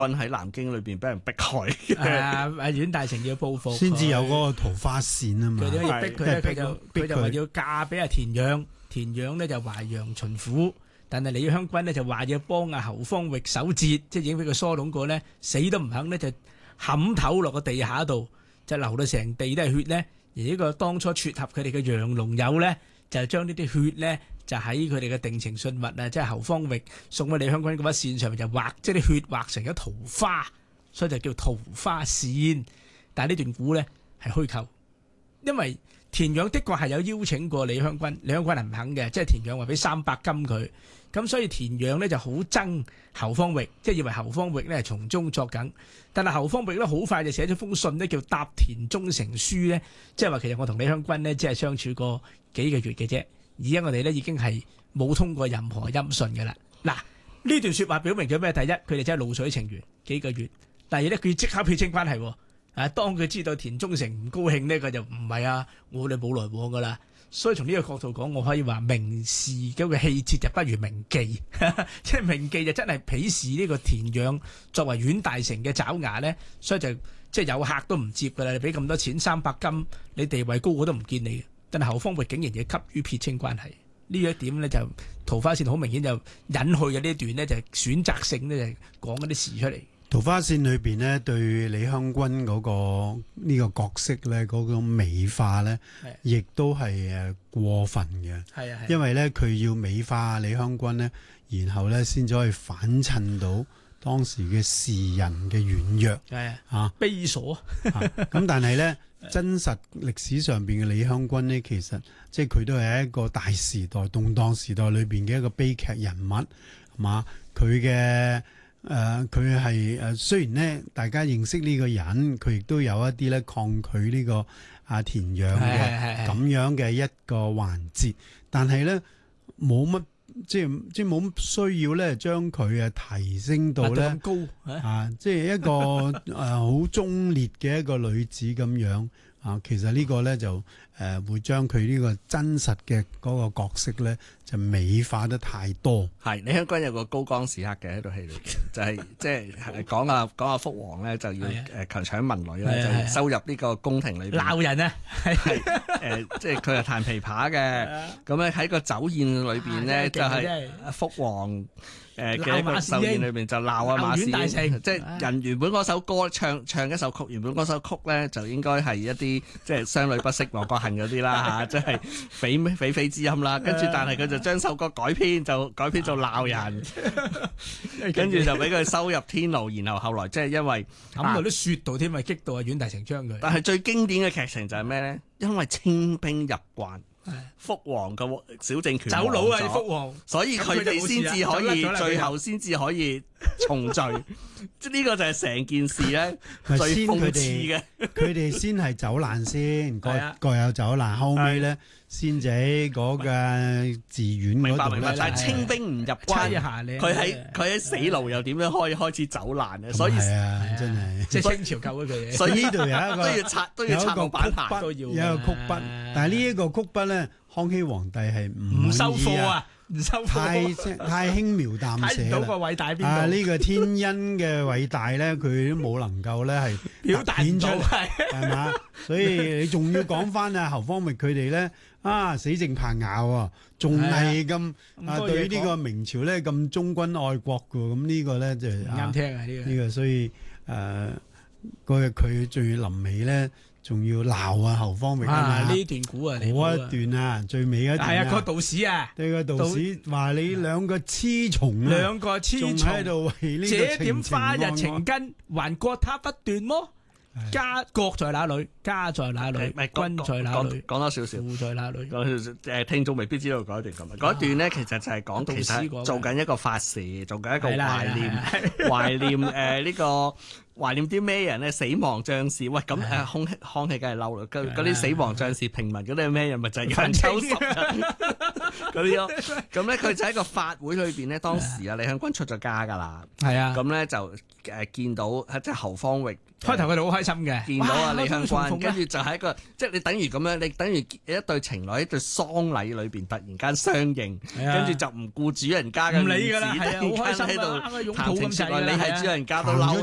軍喺南京裏邊俾人迫害阮大陞要報復， 先至有嗰個桃花線啊嘛。 佢哋要逼佢咧，佢就話佢要嫁俾阿田養，田養咧就淮陽巡撫，但係李香君咧就話要幫阿侯方域守節，即係已經俾佢疏攏過咧，死都唔肯咧，就冚頭落個地下度，就流到成地都係血咧。而呢個當初撮合佢哋嘅楊龍友咧，就將呢啲血咧，就喺佢哋嘅定情信物啊，即係侯方域送俾李香君嗰把扇上面就畫，即係啲血畫成咗桃花，所以就叫桃花扇。但係呢段古咧係虛構，因為田養的確係有邀請過李香君，李香君係唔肯嘅，即係田養話俾300金佢，咁所以田養咧就好憎侯方域，即係以為侯方域咧係從中作梗。但係侯方域咧好快就寫咗封信咧，叫答田忠誠書咧，即係話其實我同李香君咧只係相處過幾個月嘅啫，而家我哋咧已經係冇通過任何音訊嘅啦。嗱，呢段説話表明咗咩？第一，佢哋真係露水情緣幾個月；第二咧，佢即刻撇清關係喎。當佢知道田忠誠唔高興呢，佢就唔係啊，我哋冇來往噶啦。所以從呢個角度講，我可以話明示嗰個氣節就不如明記，即係明記就真係鄙視呢個田養作為阮大陞嘅爪牙咧，所以就即係有客都唔接噶啦。你俾咁多錢300金，你地位高我都唔見你。但係侯方域竟然要急於撇清關係，呢一點咧就桃花線好明顯就隱去嘅呢段咧就選擇性咧就講嗰啲事出嚟。 桃花線裏邊咧，對李香君嗰個呢個角色咧，嗰種美化咧，亦都係過分嘅。係啊，因為咧佢要美化李香君咧，然後咧先至可以反襯到當時嘅士人嘅軟弱。係啊， 卑瑣啊。 咁但係咧，真實歷史上邊嘅李香君咧，其實即係佢都係一個大時代動盪時代裏邊嘅一個悲劇人物，係嘛？佢嘅佢係雖然咧，大家認識呢個人，佢亦都有一啲咧抗拒呢個阿田養嘅咁樣嘅一個環節，但係咧冇乜即係冇乜需要咧將佢提升到咧咁高即係一個好忠烈嘅一個女子咁樣啊。其實呢個咧就會將佢呢個真實嘅嗰個角色咧就美化得太多。 係李香君有個高光時刻嘅喺套戲裏邊，就係即係講阿福王咧就要強搶民女咧，就收入呢個宮廷裏邊鬧人啊， 即係佢係彈琵琶嘅，咁咧喺個酒宴裏邊咧就係福王嘅一個壽宴裏邊就鬧阿馬士英，即係人原本嗰首歌唱一首曲，原本嗰首曲咧就應該係一啲即係雙女不識亡國恨嗰啲啦嚇，即係匪匪之音啦。跟住但係佢就將首歌改編做鬧人，跟住就俾佢收入天牢。然後後來即係因為冚到啲雪度添，咪激到阿阮大陞將佢。 但係最經典嘅劇情就係咩咧？因為清兵入關。福王嘅小政權走佬啊！福王， 所以佢哋先至可以最後先至可以重聚，即係呢個就係成件事咧最諷刺嘅。 佢哋先係走難先，各有走難，後尾咧先至喺嗰個寺院嗰度咧。 但係清兵唔入關，佢喺死牢又點樣可以開始走難咧？所以係啊，真係即係清朝救咗佢。 所以呢度有一個都要插個板牌， 有一個曲筆，但係呢一個曲筆咧，康熙皇帝係唔收貨啊！唔收貨， 太輕描淡寫啦。 睇唔到個偉大邊度？ 呢個天恩嘅偉大咧，佢都冇能夠咧係表達出嚟， 係嘛？所以你仲要講翻啊侯方域佢哋咧死剩棚牙喎，仲係咁對呢個明朝咧咁忠君愛國嘅，咁呢個咧就啱聽啊呢個，所以佢最臨尾咧。仲要鬧啊侯方域呢段古啊， 嗰一段啊，最尾一段係啊個道士啊， 對個道士話你兩個雌蟲啊， 兩個雌蟲喺度為呢個這點花日情根，還割他不斷麼？家國在哪裏？家在哪裏？君在哪裏？ 講多少少， 父在哪裏？ 聽眾未必知道嗰一段咁。嗰一段咧，其實就係講其實做緊一個法事，做緊一個懷念呢個。懷念啲咩人咧？死亡將士，喂咁康熙梗係嬲啦！嗰啲死亡將士、平民嗰啲係咩人？咪就係人秋實。 嗰啲咯。咁咧佢就喺個法會裏邊咧，當時啊李香君出咗家㗎啦。 係啊， 咁咧就見到即係侯方域。 開頭佢哋好開心嘅， 見到啊李香君，跟住就喺一個即係你等於咁樣，你等於一對情侶喺對喪禮裏邊突然間相認，跟住就唔顧主人家嘅面子，突然間喺度談情說愛，你係主人家都嬲。